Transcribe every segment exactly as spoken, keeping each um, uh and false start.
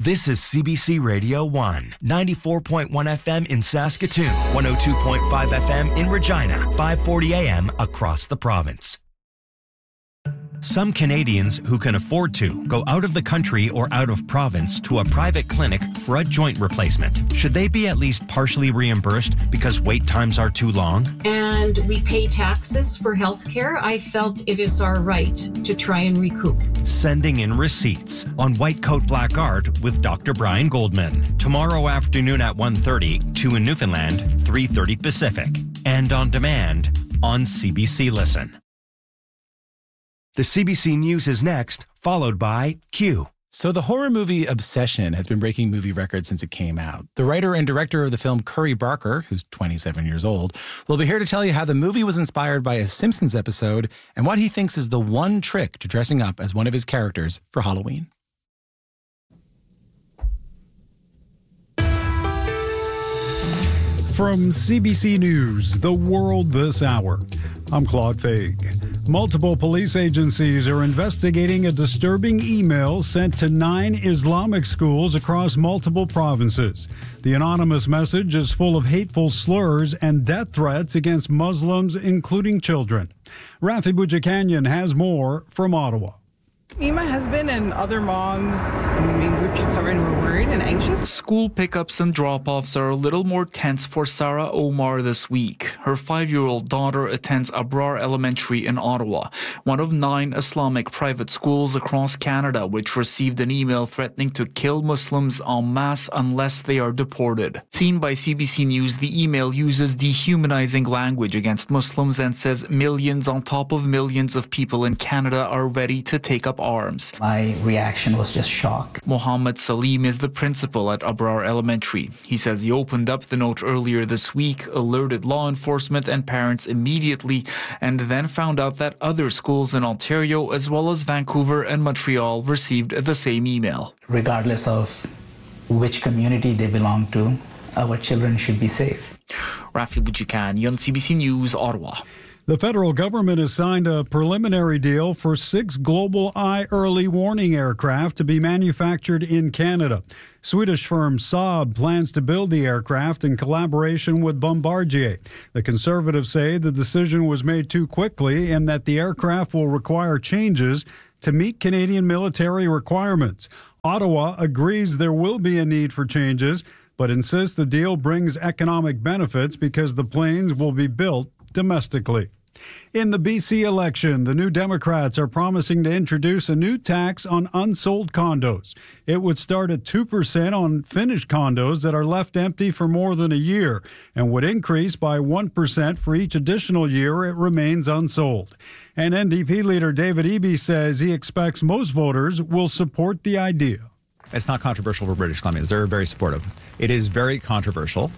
This is C B C Radio one, ninety-four point one F M in Saskatoon, one oh two point five F M in Regina, five forty A M across the province. Some Canadians who can afford to go out of the country or out of province to a private clinic for a joint replacement. Should they be at least partially reimbursed because wait times are too long? And we pay taxes for healthcare. I felt it is our right to try and recoup. Sending in receipts on White Coat Black Art with Doctor Brian Goldman. Tomorrow afternoon at one thirty, two in Newfoundland, three thirty Pacific. And on demand on C B C Listen. The C B C News is next, followed by Q. So the horror movie Obsession has been breaking movie records since it came out. The writer and director of the film, Curry Barker, who's twenty-seven years old, will be here to tell you how the movie was inspired by a Simpsons episode and what he thinks is the one trick to dressing up as one of his characters for Halloween. From C B C News, The World This Hour, I'm Claude Faig. Multiple police agencies are investigating a disturbing email sent to nine Islamic schools across multiple provinces. The anonymous message is full of hateful slurs and death threats against Muslims, including children. Rafi Boudjikanian has more from Ottawa. Me and my husband and other moms in group chats are were worried and anxious. School pickups and drop-offs are a little more tense for Sarah Omar this week. Her five-year-old daughter attends Abrar Elementary in Ottawa, one of nine Islamic private schools across Canada, which received an email threatening to kill Muslims en masse unless they are deported. Seen by C B C News, the email uses dehumanizing language against Muslims and says millions on top of millions of people in Canada are ready to take up arms. My reaction was just shock. Mohammed Salim is the principal at Abrar Elementary. He says he opened up the note earlier this week, alerted law enforcement and parents immediately, and then found out that other schools in Ontario, as well as Vancouver and Montreal, received the same email. Regardless of which community they belong to, our children should be safe. Rafi Boudjikanian, C B C News, Ottawa. The federal government has signed a preliminary deal for six Global Eye early warning aircraft to be manufactured in Canada. Swedish firm Saab plans to build the aircraft in collaboration with Bombardier. The Conservatives say the decision was made too quickly and that the aircraft will require changes to meet Canadian military requirements. Ottawa agrees there will be a need for changes, but insists the deal brings economic benefits because the planes will be built domestically. In the B C election, the New Democrats are promising to introduce a new tax on unsold condos. It would start at two percent on finished condos that are left empty for more than a year and would increase by one percent for each additional year it remains unsold. And N D P leader David Eby says he expects most voters will support the idea. It's not controversial for British Columbians. They're very supportive. It is very controversial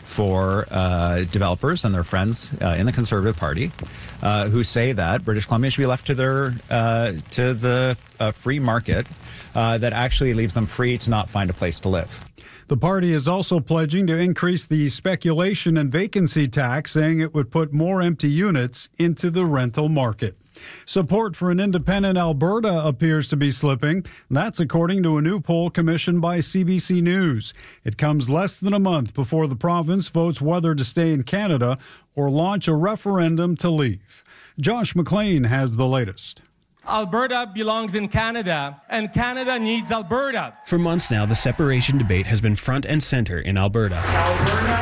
for uh, developers and their friends uh, in the Conservative Party uh, who say that British Columbia should be left to their uh, to the uh, free market uh, that actually leaves them free to not find a place to live. The party is also pledging to increase the speculation and vacancy tax, saying it would put more empty units into the rental market. Support for an independent Alberta appears to be slipping. That's according to a new poll commissioned by C B C News. It comes less than a month before the province votes whether to stay in Canada or launch a referendum to leave. Josh McLean has the latest. Alberta belongs in Canada, and Canada needs Alberta. For months now, the separation debate has been front and center in Alberta. Alberta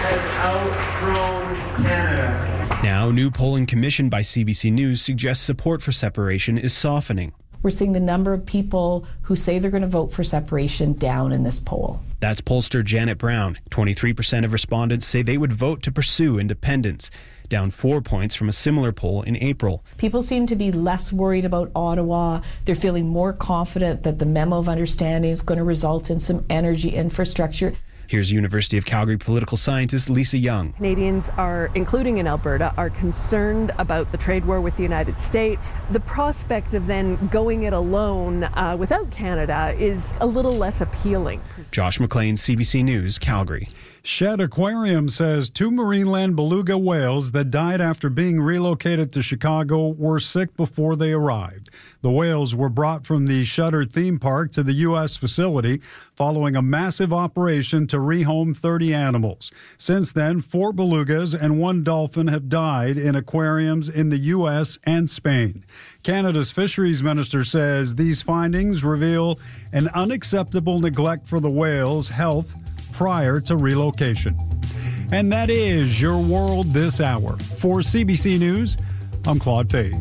has outgrown Canada. Now, new polling commissioned by C B C News suggests support for separation is softening. We're seeing the number of people who say they're going to vote for separation down in this poll. That's pollster Janet Brown. twenty-three percent of respondents say they would vote to pursue independence, down four points from a similar poll in April. People seem to be less worried about Ottawa. They're feeling more confident that the memo of understanding is going to result in some energy infrastructure. Here's University of Calgary political scientist Lisa Young. Canadians are, including in Alberta, are concerned about the trade war with the United States. The prospect of then going it alone uh, without Canada is a little less appealing. Josh McLean, C B C News, Calgary. Shedd Aquarium says two Marineland beluga whales that died after being relocated to Chicago were sick before they arrived. The whales were brought from the shuttered theme park to the U S facility following a massive operation to rehome thirty animals. Since then, four belugas and one dolphin have died in aquariums in the U S and Spain. Canada's fisheries minister says these findings reveal an unacceptable neglect for the whales' health prior to relocation. And that is your world this hour. For C B C News, I'm Claude Page.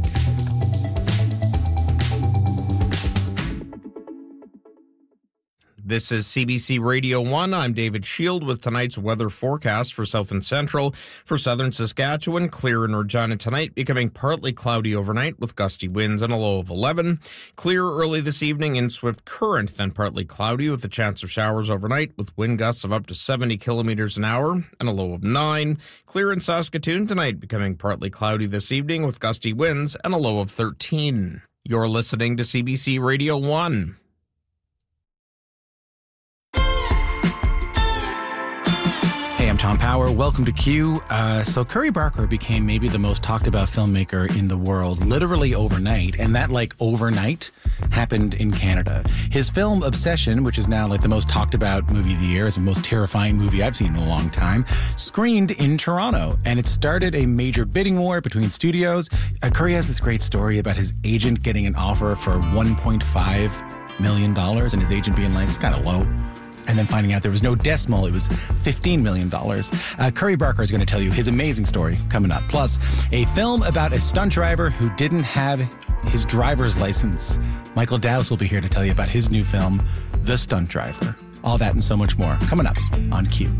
This is C B C Radio one. I'm David Shield with tonight's weather forecast for South and Central. For southern Saskatchewan, clear in Regina tonight, becoming partly cloudy overnight with gusty winds and a low of eleven. Clear early this evening in Swift Current, then partly cloudy with a chance of showers overnight with wind gusts of up to seventy kilometers an hour and a low of nine. Clear in Saskatoon tonight, becoming partly cloudy this evening with gusty winds and a low of thirteen. You're listening to C B C Radio one. Hey, I'm Tom Power. Welcome to Q. Uh, so Curry Barker became maybe the most talked about filmmaker in the world, literally overnight. And that, like, overnight happened in Canada. His film Obsession, which is now like the most talked about movie of the year, is the most terrifying movie I've seen in a long time, screened in Toronto. And it started a major bidding war between studios. Uh, Curry has this great story about his agent getting an offer for one point five million dollars and his agent being like, it's kind of low. And then finding out there was no decimal, it was fifteen million dollars. Uh, Curry Barker is going to tell you his amazing story coming up. Plus, a film about a stunt driver who didn't have his driver's license. Michael Dowse will be here to tell you about his new film, The Stunt Driver. All that and so much more coming up on Q.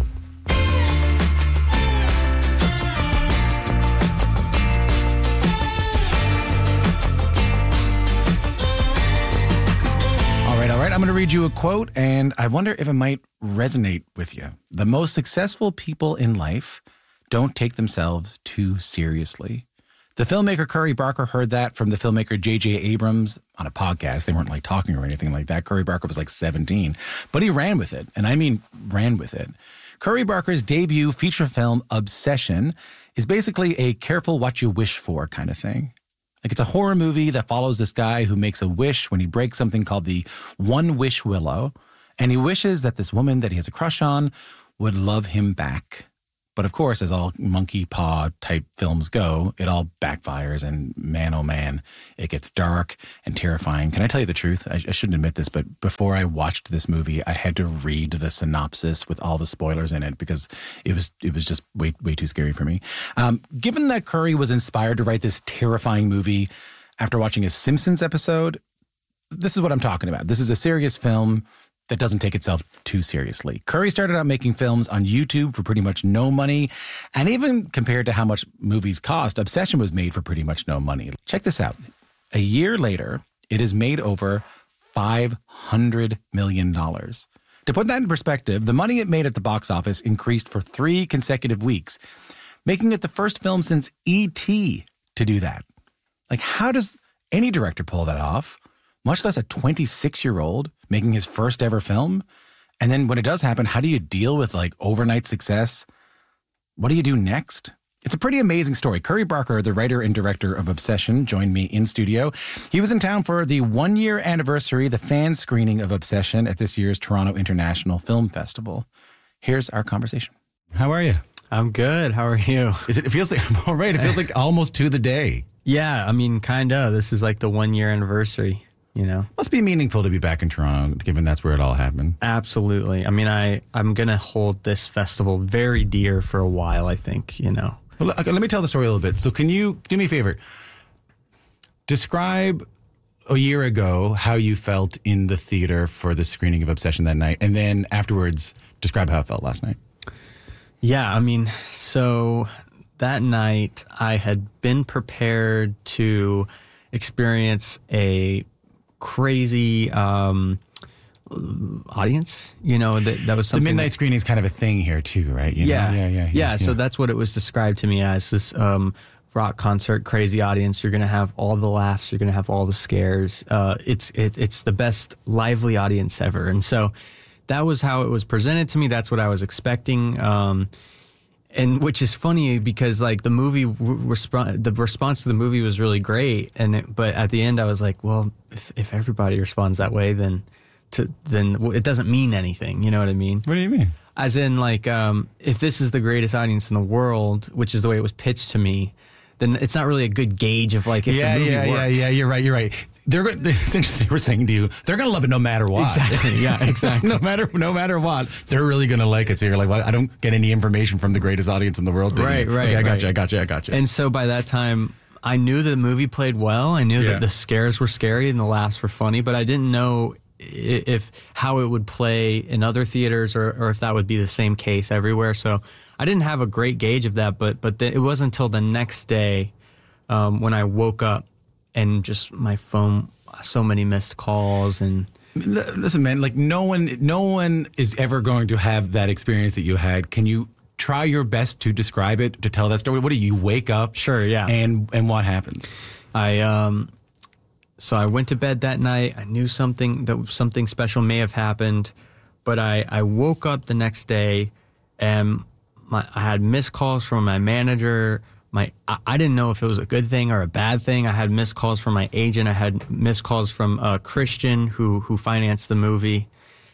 All right, I'm going to read you a quote, and I wonder if it might resonate with you. The most successful people in life don't take themselves too seriously. The filmmaker Curry Barker heard that from the filmmaker J J Abrams on a podcast. They weren't like talking or anything like that. Curry Barker was like seventeen, but he ran with it, and I mean ran with it. Curry Barker's debut feature film, Obsession, is basically a careful what you wish for kind of thing. Like, it's a horror movie that follows this guy who makes a wish when he breaks something called the One Wish Willow, and he wishes that this woman that he has a crush on would love him back. But of course, as all monkey paw type films go, it all backfires, and man, oh man, it gets dark and terrifying. Can I tell you the truth? I, I shouldn't admit this, but before I watched this movie, I had to read the synopsis with all the spoilers in it because it was it was just way way too scary for me. Um, given that Curry was inspired to write this terrifying movie after watching a Simpsons episode, this is what I'm talking about. This is a serious film that doesn't take itself too seriously. Curry started out making films on YouTube for pretty much no money, and even compared to how much movies cost, Obsession was made for pretty much no money. Check this out. A year later, it has made over five hundred million dollars. To put that in perspective, the money it made at the box office increased for three consecutive weeks, making it the first film since E T to do that. Like, how does any director pull that off? Much less a twenty-six-year-old making his first ever film. And then when it does happen, how do you deal with like overnight success? What do you do next? It's a pretty amazing story. Curry Barker, the writer and director of Obsession, joined me in studio. He was in town for the one-year anniversary, the fan screening of Obsession at this year's Toronto International Film Festival. Here's our conversation. How are you? I'm good. How are you? Is it, it feels like, I'm all right. It feels like almost to the day. Yeah, I mean, kind of. This is like the one-year anniversary. You know, must be meaningful to be back in Toronto, given that's where it all happened. Absolutely. I mean, I, I'm going to hold this festival very dear for a while, I think, you know. Well, let me tell the story a little bit. So can you do me a favor? Describe a year ago how you felt in the theater for the screening of Obsession that night, and then afterwards, describe how it felt last night. Yeah, I mean, so that night I had been prepared to experience a crazy, um, audience. You know, that that was something. The midnight that, screening is kind of a thing here too, right? You yeah, know? yeah, yeah, yeah, yeah. So that's what it was described to me as, this um, rock concert, crazy audience. You're going to have all the laughs. You're going to have all the scares. Uh, it's it, it's the best lively audience ever. And so that was how it was presented to me. That's what I was expecting. Um, and which is funny because like the movie resp- the response to the movie was really great. And it, but at the end I was like, well, if, if everybody responds that way, then to then it doesn't mean anything. You know what I mean? What do you mean? As in, like, um, if this is the greatest audience in the world, which is the way it was pitched to me, then it's not really a good gauge of like if yeah, the movie yeah, works. Yeah, yeah, you're right, you're right. They're going. Essentially, they were saying to you, they're going to love it no matter what. Exactly. Yeah, exactly. no matter, no matter what, they're really going to like it. So you're like, well, I don't get any information from the greatest audience in the world. Right, right. Okay, I got right. you. I got you. I got you. And so by that time, I knew that the movie played well. I knew Yeah. that the scares were scary and the laughs were funny, but I didn't know if how it would play in other theaters or, or if that would be the same case everywhere. So I didn't have a great gauge of that, but but the, it wasn't until the next day um, when I woke up and just my phone, so many missed calls and. Listen, man, like no one, no one is ever going to have that experience that you had. Can you try your best to describe it, to tell that story? What do you wake up? Sure, yeah. And and what happens? I um. So I went to bed that night. I knew something that something special may have happened, but I, I woke up the next day and my, I had missed calls from my manager. My I, I didn't know if it was a good thing or a bad thing. I had missed calls from my agent. I had missed calls from uh, Christian who who financed the movie,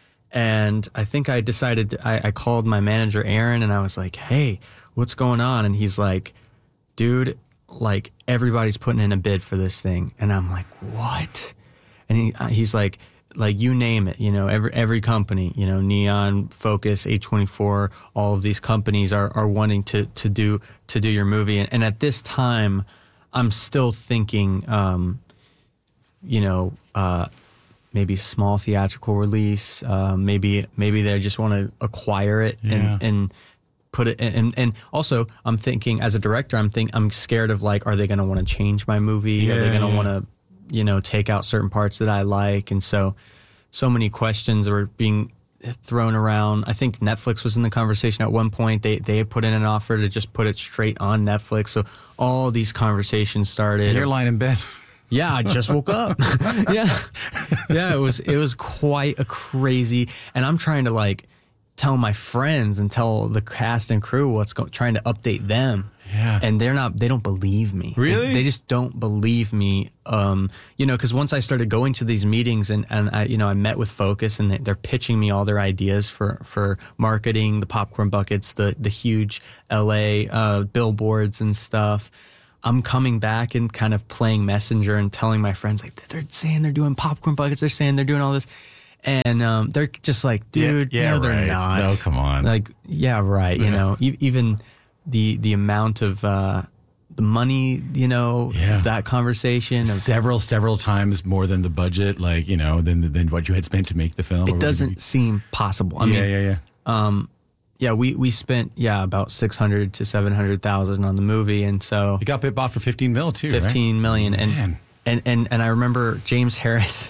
and I think I decided to, I, I called my manager Aaron and I was like, "Hey, what's going on?" And he's like, "Dude, like everybody's putting in a bid for this thing." And I'm like, what? And he he's like, like you name it, you know, every every company, you know, Neon, Focus, A twenty-four, all of these companies are, are wanting to to do to do your movie. And, and at this time, I'm still thinking, um, you know, uh, maybe small theatrical release, uh, maybe maybe they just want to acquire it and Yeah. and. Put it and and also I'm thinking as a director I'm think I'm scared of like are they going to want to change my movie Yeah, are they going to yeah. want to you know take out certain parts that I like and so so many questions were being thrown around. I think Netflix was in the conversation at one point. They they had put in an offer to just put it straight on Netflix. So all these conversations started. And you're lying in bed. Yeah, I just woke up. yeah, yeah. It was it was quite a crazy, and I'm trying to like. tell my friends and tell the cast and crew what's going, trying to update them. Yeah. And they're not, they don't believe me. Really? They, they just don't believe me. Um, you know, cause once I started going to these meetings and, and I, you know, I met with Focus and they, they're pitching me all their ideas for, for marketing, the popcorn buckets, the, the huge L A, uh, billboards and stuff. I'm coming back and kind of playing messenger and telling my friends like, they're saying they're doing popcorn buckets. They're saying they're doing all this. And um, they're just like, dude, Yeah, yeah, no, they're right. not. No, come on. Like, yeah, right. You Yeah. know, e- even the the amount of uh, the money, you know, Yeah. that conversation. Of, several, several times more than the budget, like, you know, than than what you had spent to make the film. it doesn't seem possible. I yeah, mean, yeah, yeah. um, yeah, we, we spent, yeah, about six hundred to seven hundred thousand on the movie. And so It got bit bought for fifteen mil too, fifteen right? million. And, Man. and, and, and I remember James Harris,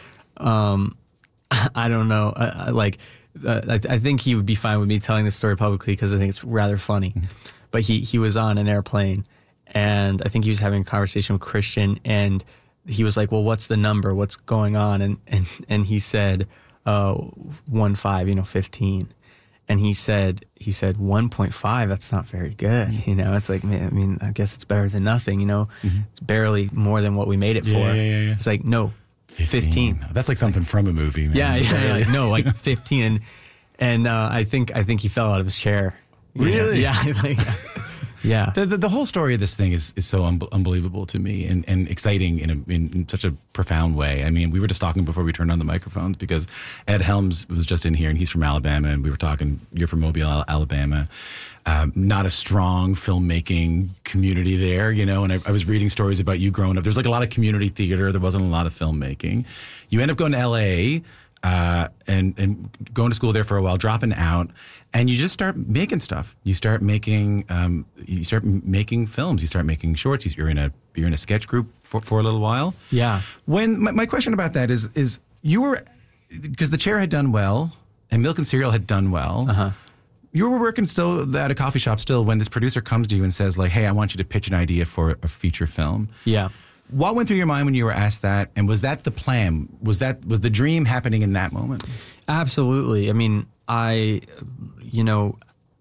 um, I don't know, uh, like, uh, I, I think he would be fine with me telling this story publicly because I think it's rather funny. But he, he was on an airplane and I think he was having a conversation with Christian and he was like, well, what's the number? What's going on? And, and, and he said, uh, one five, you know, fifteen. And he said, he said, one point five, that's not very good. You know, it's like, man, I mean, I guess it's better than nothing, you know, Mm-hmm. it's barely more than what we made it Yeah, for. yeah, yeah, yeah. It's like, no, fifteen. That's like something from a movie, man. Yeah, yeah, yeah. Like, no, like fifteen. And, and uh, I think I think he fell out of his chair. You know? Really? Yeah. Like, yeah. The, the the whole story of this thing is is so un- unbelievable to me and, and exciting in, a, in in such a profound way. I mean, we were just talking before we turned on the microphones because Ed Helms was just in here and he's from Alabama and we were talking. You're from Mobile, Al- Alabama. Um, not a strong filmmaking community there, you know. And I, I was reading stories about you growing up. There's like a lot of community theater. There wasn't a lot of filmmaking. You end up going to L A. Uh, and, and going to school there for a while, dropping out, and you just start making stuff. You start making, um, you start m- making films. You start making shorts. You're in a, you're in a sketch group for, for a little while. Yeah. When my, my question about that is, is you were because The Chair had done well, and Milk and Cereal had done well. Uh-huh. You were working still at a coffee shop still when this producer comes to you and says, like, hey, I want you to pitch an idea for a feature film. Yeah. What went through your mind when you were asked that? And was that the plan? Was that was the dream happening in that moment? Absolutely. I mean, I, you know,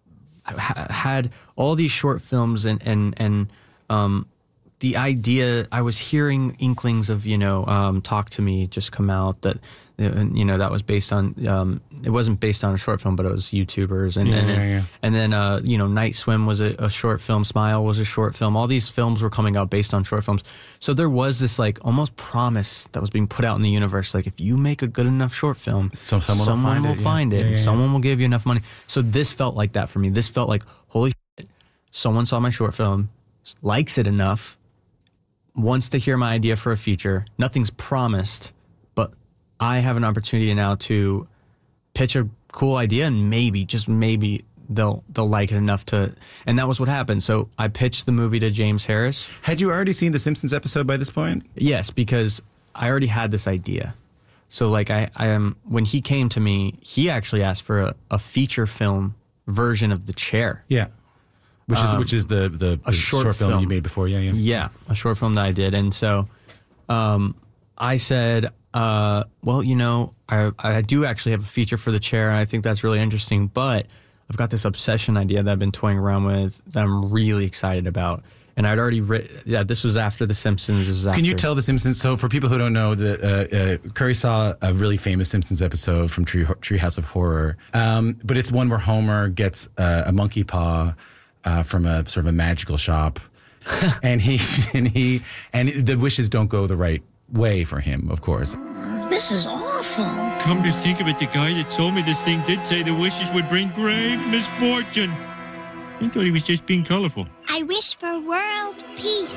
ha- had all these short films and, and, and um, the idea, I was hearing inklings of, you know, um, Talk to Me just come out that, you know, that was based on, um, it wasn't based on a short film, but it was YouTubers. And yeah, then, yeah, yeah. and then uh, you know, Night Swim was a, a short film. Smile was a short film. All these films were coming out based on short films. So there was this like almost promise that was being put out in the universe. Like if you make a good enough short film, so someone, someone will will find it, find yeah. it Yeah, and yeah, someone yeah. will give you enough money. So this felt like that for me. This felt like, holy shit, someone saw my short film, likes it enough, wants to hear my idea for a feature. Nothing's promised, but I have an opportunity now to pitch a cool idea, and maybe, just maybe, they'll they'll like it enough to. And that was what happened. So I pitched the movie to James Harris. Had you already seen the Simpsons episode by this point? Yes, because I already had this idea. So like I, I am when he came to me, he actually asked for a, a feature film version of The Chair. Yeah. Which is Um, which is the the, a the short, short film, film you made before, yeah, yeah. Yeah, a short film that I did. And so um, I said, uh, well, you know, I, I do actually have a feature for The Chair, and I think that's really interesting, but I've got this obsession idea that I've been toying around with that I'm really excited about. And I'd already written, yeah, this was after The Simpsons. This was after. Can you tell The Simpsons? So for people who don't know, the, uh, uh, Curry saw a really famous Simpsons episode from Tree, Treehouse of Horror. Um, but it's one where Homer gets uh, a monkey paw uh, from a sort of a magical shop. and he and he and the wishes don't go the right way for him, of course. This is awful. Come to think of it, the guy that told me this thing did say the wishes would bring grave misfortune. I thought he was just being colorful. I wish for world peace.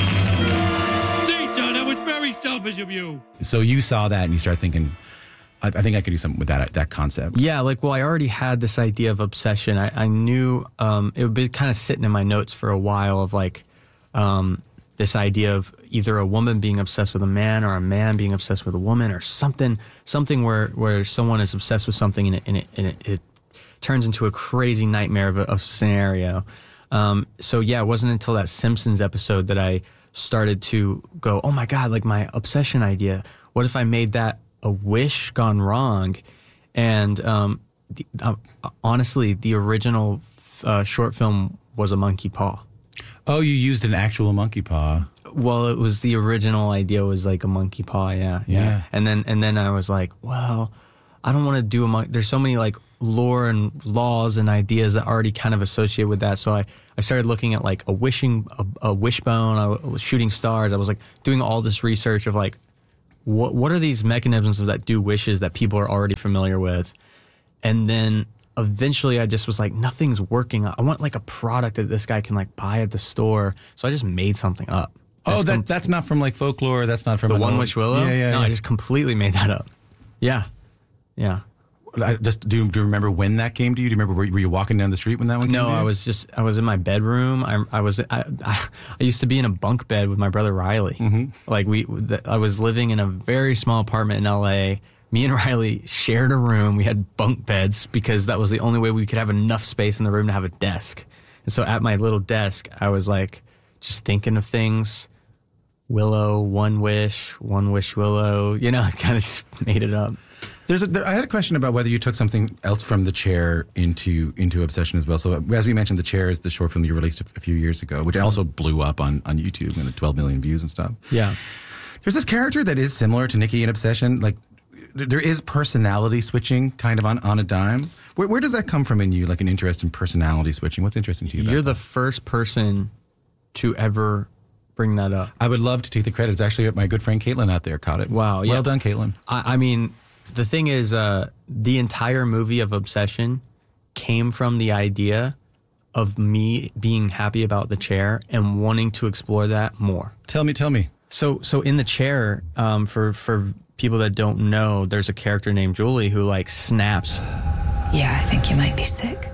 Zeta, that was very selfish of you. So you saw that and you start thinking, I, I think I could do something with that that concept. Yeah, like, well, I already had this idea of obsession. I, I knew um, it would be kind of sitting in my notes for a while of like um, this idea of either a woman being obsessed with a man or a man being obsessed with a woman or something, something where, where someone is obsessed with something and it, and it, and it, it turns into a crazy nightmare of a, of a scenario. Um, so yeah, it wasn't until that Simpsons episode that I started to go, oh my God, like my obsession idea. What if I made that a wish gone wrong? And um, the, uh, honestly, the original uh, short film was a monkey paw. Oh, you used an actual monkey paw. Well, it was the original idea was like a monkey paw, yeah, yeah. Yeah. And then and then I was like, well, I don't want to do a monkey. There's so many like lore and laws and ideas that already kind of associate with that. So I, I started looking at like a wishing, a, a wishbone, I was shooting stars. I was like doing all this research of like, what what are these mechanisms that do wishes that people are already familiar with? And then eventually I just was like, nothing's working. I want like a product that this guy can like buy at the store. So I just made something up. I Oh, just that com- that's not from like folklore. That's not from the an One old- Wish Willow? Yeah, yeah. No, yeah. I just completely made that up. Yeah. Yeah. I just do. You, do you remember when that came to you? Do you remember were, were you walking down the street when that one came No, to you? I was just I was in my bedroom. I, I was I, I I used to be in a bunk bed with my brother Riley. Mm-hmm. Like we, the, I was living in a very small apartment in L A. Me and Riley shared a room. We had bunk beds because that was the only way we could have enough space in the room to have a desk. And so at my little desk, I was like just thinking of things. Willow, One Wish, One Wish Willow. You know, I kind of just made it up. There's a, there, I had a question about whether you took something else from The Chair into into Obsession as well. So as we mentioned, The Chair is the short film you released a, a few years ago, which also blew up on, on YouTube and twelve million views and stuff. Yeah. There's this character that is similar to Nikki in Obsession. Like th- there is personality switching kind of on, on a dime. Where, where does that come from in you, like an interest in personality switching? What's interesting to you about You're that? the first person to ever bring that up. I would love to take the credit. It's actually my good friend Caitlin out there caught it. Wow. Well yeah. done, Caitlin. I, I mean, the thing is, uh, the entire movie of Obsession came from the idea of me being happy about The Chair and wanting to explore that more. Tell me, tell me. So, so in The Chair, um, for for people that don't know, there's a character named Julie who like snaps. Yeah, I think you might be sick.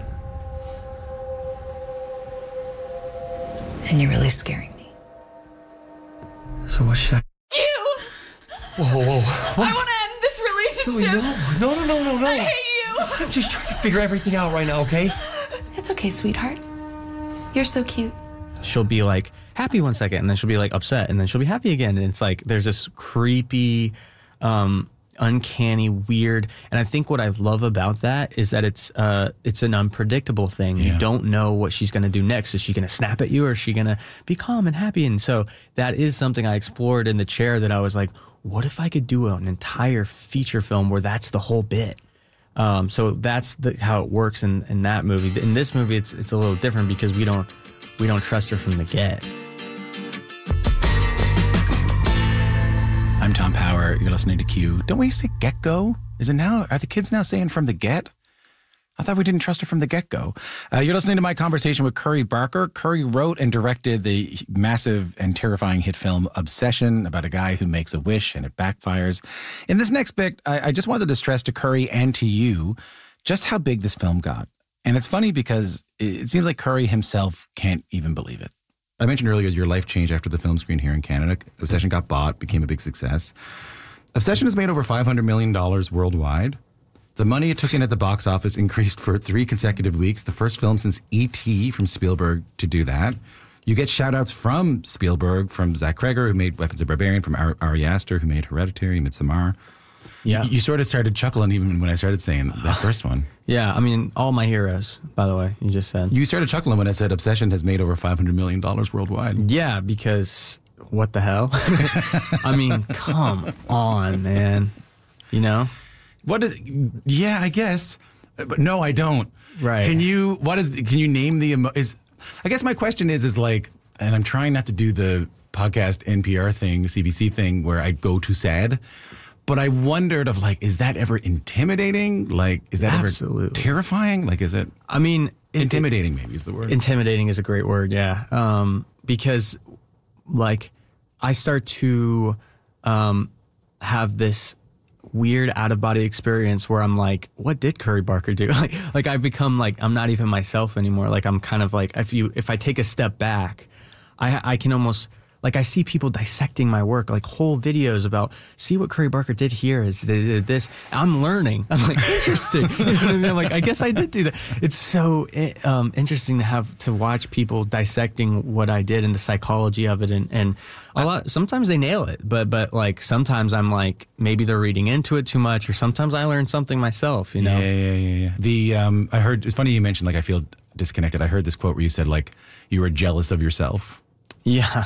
And you're really scaring me. So what should I? You! Whoa, whoa, whoa. I want to end this Julie, no. No, no, no, no, no. I hate you. I'm just trying to figure everything out right now, okay? It's okay, sweetheart. You're so cute. She'll be like happy one second, and then she'll be like upset, and then she'll be happy again. And it's like there's this creepy, um, uncanny, weird. And I think what I love about that is that it's uh, it's an unpredictable thing. Yeah. You don't know what she's going to do next. Is she going to snap at you, or is she going to be calm and happy? And so that is something I explored in the chair. That I was like, what if I could do an entire feature film where that's the whole bit? Um, so that's the, how it works in, in that movie. In this movie, it's it's a little different because we don't. We don't trust her from the get. I'm Tom Power. You're listening to Q. Don't we say get-go? Is it now? Are the kids now saying from the get? I thought we didn't trust her from the get-go. Uh, you're listening to my conversation with Curry Barker. Curry wrote and directed the massive and terrifying hit film Obsession, about a guy who makes a wish and it backfires. In this next bit, I, I just wanted to stress to Curry and to you just how big this film got. And it's funny because it seems like Curry himself can't even believe it. I mentioned earlier your life changed after the film screen here in Canada. Obsession got bought, became a big success. Obsession has made over five hundred million dollars worldwide. The money it took in at the box office increased for three consecutive weeks, the first film since E T from Spielberg to do that. You get shout-outs from Spielberg, from Zach Cregger, who made Weapons of Barbarian, from Ari, Ari Aster, who made Hereditary, Midsommar. Yeah. You, you sort of started chuckling even when I started saying that first one. Yeah, I mean, all my heroes, by the way, you just said. You started chuckling when I said Obsession has made over five hundred million dollars worldwide. Yeah, because what the hell? I mean, come on, man. You know? What is, yeah, I guess. But no, I don't. Right. Can you, what is, can you name the, emo- is, I guess my question is, is like, and I'm trying not to do the podcast N P R thing, C B C thing, where I go too sad. But I wondered of like, is that ever intimidating? Like, is that Absolutely. ever terrifying? Like, is it? I mean, it, intimidating maybe is the word. Intimidating is a great word, yeah. Um, because, like, I start to um, have this weird out of body experience where I'm like, what did Curry Barker do? Like, like I've become like, I'm not even myself anymore. Like, I'm kind of like, if you, if I take a step back, I, I can almost. Like, I see people dissecting my work, like whole videos about, see what Curry Barker did here, is they did this. I'm learning. I'm like, interesting. You know what I mean? I'm like, I guess I did do that. It's so um, interesting to have to watch people dissecting what I did and the psychology of it. And, and a lot, sometimes they nail it, but, but like, sometimes I'm like, maybe they're reading into it too much, or sometimes I learn something myself, you know? Yeah, yeah, yeah, yeah. The, um, I heard, it's funny you mentioned, like, I feel disconnected. I heard this quote where you said, like, you were jealous of yourself. Yeah.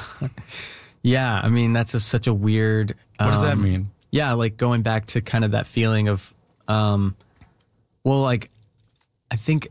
Yeah. I mean, that's a, such a weird. What does um, that mean? Yeah. Like going back to kind of that feeling of, um, well, like, I think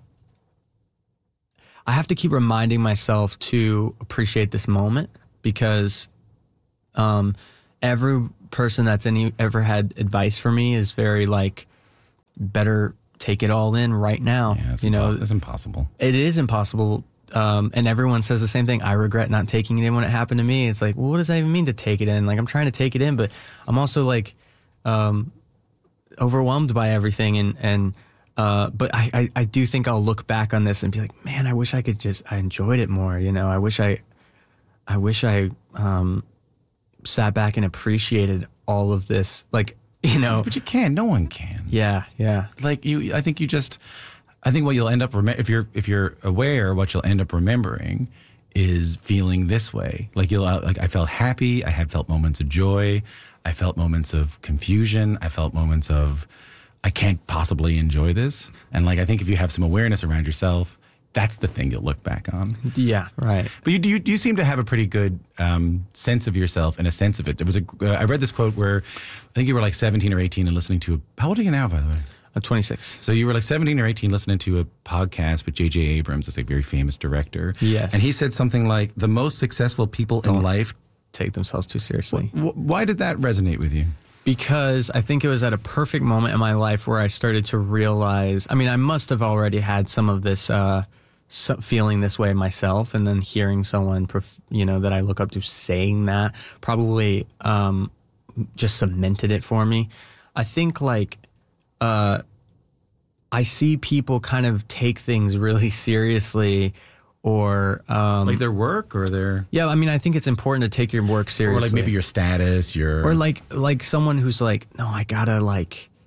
I have to keep reminding myself to appreciate this moment because, um, every person that's any ever had advice for me is very like, better take it all in right now. Yeah, it's you know, it's impossible. It is impossible. Um, and everyone says the same thing. I regret not taking it in when it happened to me. It's like, well, what does that even mean to take it in? Like, I'm trying to take it in, but I'm also like, um, overwhelmed by everything. And, and, uh, but I, I, I do think I'll look back on this and be like, man, I wish I could just, I enjoyed it more. You know, I wish I, I wish I, um, sat back and appreciated all of this. Like, you know, but you can, no one can. Yeah. Yeah. Like you, I think you just, I think what you'll end up, rem- if you're if you're aware, what you'll end up remembering is feeling this way. Like you'll, like I felt happy. I had felt moments of joy. I felt moments of confusion. I felt moments of, I can't possibly enjoy this. And like I think if you have some awareness around yourself, that's the thing you'll look back on. Yeah, right. But you you, you seem to have a pretty good um, sense of yourself and a sense of it. There was a uh, I read this quote where I think you were like seventeen or eighteen and listening to a, how old are you now, by the way? I'm twenty-six. So you were like seventeen or eighteen listening to a podcast with J J Abrams, this like very famous director. Yes. And he said something like, the most successful people Don't in life take themselves too seriously. W- why did that resonate with you? Because I think it was at a perfect moment in my life where I started to realize, I mean, I must have already had some of this uh, so feeling this way myself, and then hearing someone, you know, that I look up to saying that probably um, just cemented it for me. I think like, Uh, I see people kind of take things really seriously, or um, like their work or their yeah. I mean, I think it's important to take your work seriously, or like maybe your status, your or like like someone who's like, no, I gotta like,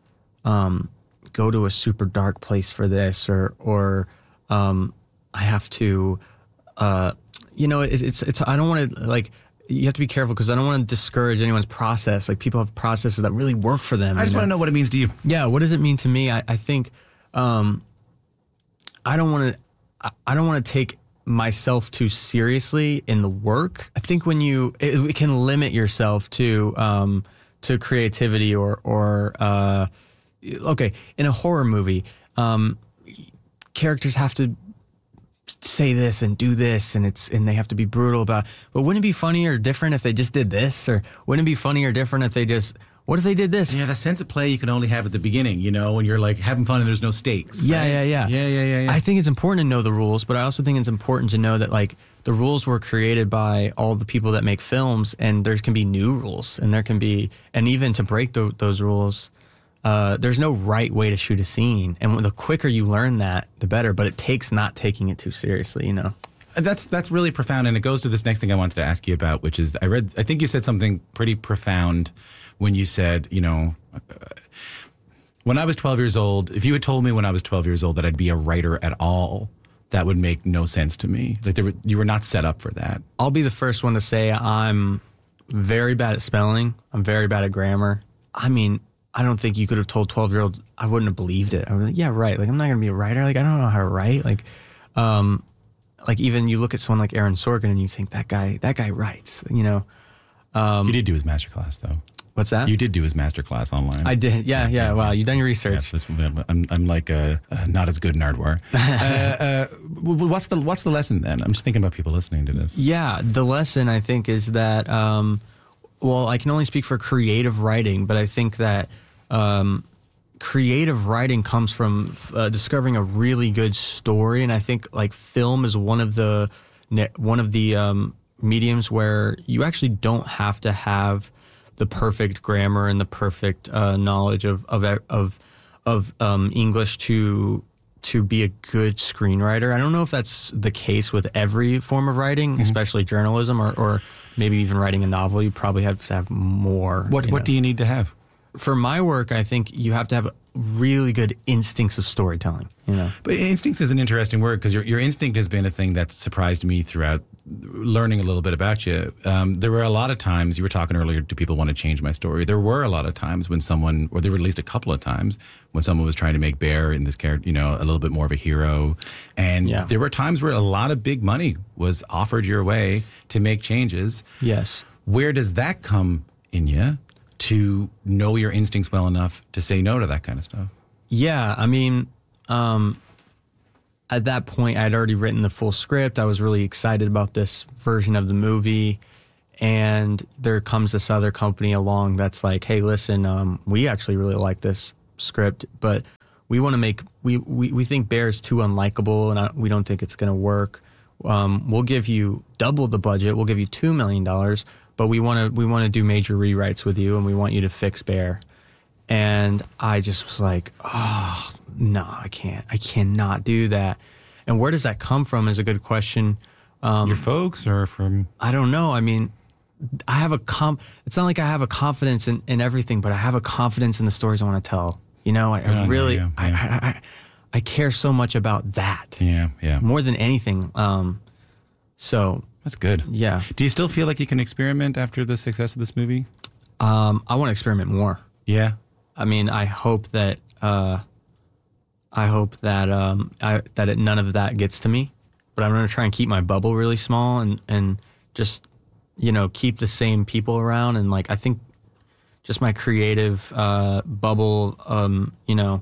um, go to a super dark place for this, or or um, I have to, uh, you know, it's it's, it's I don't want to like. You have to be careful because I don't want to discourage anyone's process. Like people have processes that really work for them. I just you know? want to know what it means to you. Yeah, what does it mean to me? I, I think um, I don't want to. I don't want to take myself too seriously in the work. I think when you it, it can limit yourself to um, to creativity or or uh, okay, in a horror movie, um, characters have to say this and do this, and it's and they have to be brutal about it. But wouldn't it be funny or different if they just did this? Or wouldn't it be funny or different if they just what if they did this? Yeah, that sense of play you can only have at the beginning, you know, when you're like having fun and there's no stakes. Yeah, right? yeah, yeah. Yeah, yeah, yeah, yeah. I think it's important to know the rules, but I also think it's important to know that like the rules were created by all the people that make films, and there can be new rules, and there can be, and even to break th- those rules, uh, there's no right way to shoot a scene. And the quicker you learn that, the better. But it takes not taking it too seriously, you know. That's that's really profound, and it goes to this next thing I wanted to ask you about, which is I read. I think you said something pretty profound when you said, you know, uh, when I was twelve years old, if you had told me when I was twelve years old that I'd be a writer at all, that would make no sense to me. Like there were, you were not set up for that. I'll be the first one to say I'm very bad at spelling. I'm very bad at grammar. I mean, I don't think you could have told twelve-year-old, I wouldn't have believed it. I would be like, yeah, right. Like, I'm not going to be a writer. Like, I don't know how to write. Like, um, like even you look at someone like Aaron Sorkin and you think that guy, that guy writes, you know. Um, you did do his masterclass, though. What's that? You did do his masterclass online. I did. Yeah, yeah. yeah. Wow, you've done your research. Yeah, I'm, I'm like uh, uh, not as good in hardware. uh, uh, what's the what's the lesson then? I'm just thinking about people listening to this. Yeah, the lesson I think is that, um, well, I can only speak for creative writing, but I think that um, creative writing comes from uh, discovering a really good story, and I think like film is one of the one of the um, mediums where you actually don't have to have the perfect grammar and the perfect uh, knowledge of of of of um, English to to be a good screenwriter. I don't know if that's the case with every form of writing, mm-hmm. especially journalism or, or maybe even writing a novel. You probably have to have more. What What know. do you need to have? For my work, I think you have to have really good instincts of storytelling. You know, but instincts is an interesting word because your your instinct has been a thing that surprised me throughout learning a little bit about you. Um, there were a lot of times, you were talking earlier, do people want to change my story? There were a lot of times when someone, or there were at least a couple of times when someone was trying to make Bear in this character, you know, a little bit more of a hero. And yeah. there were times where a lot of big money was offered your way to make changes. Yes. Where does that come in you to know your instincts well enough to say no to that kind of stuff? Yeah, I mean, um, at that point, I'd already written the full script. I was really excited about this version of the movie. And there comes this other company along that's like, hey, listen, um, we actually really like this script, but we want to make, we, we, we think Bear's too unlikable, and I, we don't think it's going to work. Um, we'll give you double the budget. We'll give you two million dollars, but we want to we want to do major rewrites with you, and we want you to fix Bear. And I just was like, oh, no, I can't. I cannot do that. And where does that come from is a good question. Um, Your folks or from? I don't know. I mean, I have a com. It's not like I have a confidence in, in everything, but I have a confidence in the stories I want to tell. You know, I, I really, yeah, yeah. I, I, I care so much about that. Yeah, yeah. More than anything. Um, so. That's good. Yeah. Do you still feel like you can experiment after the success of this movie? Um, I want to experiment more. Yeah. I mean, I hope that uh, I hope that um, I, that it, none of that gets to me. But I'm going to try and keep my bubble really small and, and just, you know, keep the same people around. And like, I think just my creative uh, bubble, um, you know,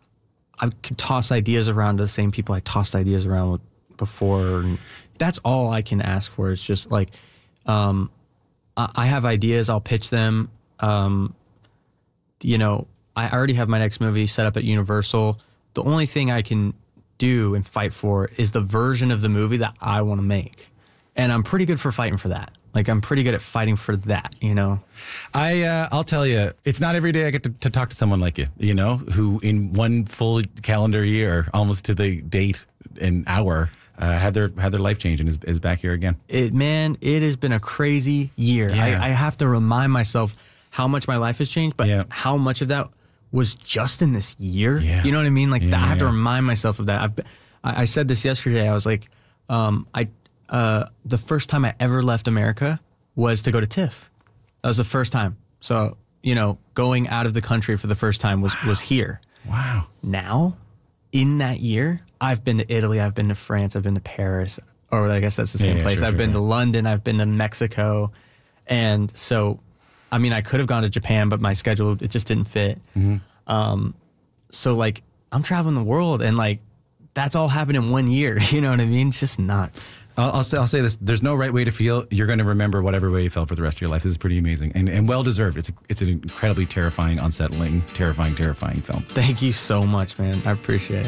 I could toss ideas around to the same people I tossed ideas around with before. And that's all I can ask for. Is just like, um, I, I have ideas. I'll pitch them. Um, you know, I already have my next movie set up at Universal. The only thing I can do and fight for is the version of the movie that I want to make. And I'm pretty good for fighting for that. Like, I'm pretty good at fighting for that, you know? I, uh, I'll tell you, it's not every day I get to, to talk to someone like you, you know, who in one full calendar year, almost to the date and hour, uh, had their had their life change and is, is back here again. It, man, it has been a crazy year. Yeah. I, I have to remind myself how much my life has changed, but yeah. how much of that was just in this year. Yeah. You know what I mean? Like Yeah, that, I have to yeah. remind myself of that. I've been, I, I said this yesterday. I was like, um, I uh, the first time I ever left America was to go to TIFF. That was the first time. So, you know, going out of the country for the first time was, was here. Wow. Now, in that year, I've been to Italy, I've been to France, I've been to Paris, or I guess that's the same Yeah, yeah, place. sure, I've sure, been sure. to London, I've been to Mexico. And so, I mean, I could have gone to Japan, but my schedule, it just didn't fit. Mhm. Um, so, like, I'm traveling the world, and, like, that's all happened in one year. You know what I mean? It's just nuts. I'll, I'll, say, I'll say this. There's no right way to feel. You're going to remember whatever way you felt for the rest of your life. This is pretty amazing and, and well-deserved. It's a, it's an incredibly terrifying, unsettling, terrifying, terrifying film. Thank you so much, man. I appreciate it.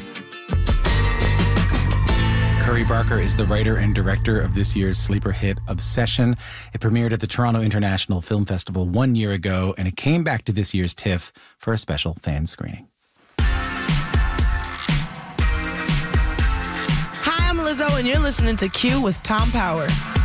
Curry Barker is the writer and director of this year's sleeper hit, Obsession. It premiered at the Toronto International Film Festival one year ago, and it came back to this year's TIFF for a special fan screening. Hi, I'm Lizzo, and you're listening to Q with Tom Power.